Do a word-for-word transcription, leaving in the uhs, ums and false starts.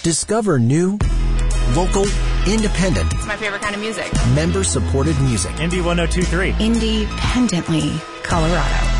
Discover new, local, independent, It's my favorite kind of music. member-supported music. Indie one oh two three. Independently Colorado.